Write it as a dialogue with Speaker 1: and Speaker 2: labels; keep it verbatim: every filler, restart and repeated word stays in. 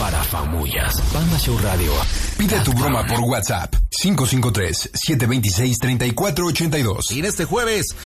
Speaker 1: para famullas. Panda Show Radio.
Speaker 2: Pide tu broma por WhatsApp. cinco cinco tres, siete dos seis, tres cuatro ocho dos.
Speaker 3: Y en este jueves